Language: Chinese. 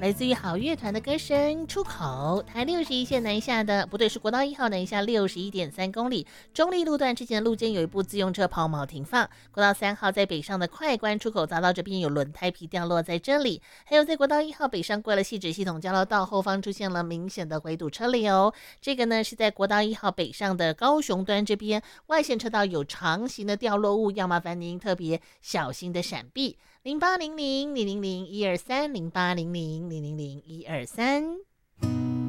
来自于好乐团的歌声。出口台61线南下的，不对，是国道1号南下61.3公里，中立路段之前的路肩有一部自用车抛锚停放。国道3号在北上的快关出口匝道这边有轮胎皮掉落在这里，还有在国道1号北上过了汐止系统交流道后方出现了明显的回堵车流。这个呢是在国道1号北上的高雄端这边外线车道有长形的掉落物，要麻烦您特别小心的闪避。0800-000-123 0800-000-123。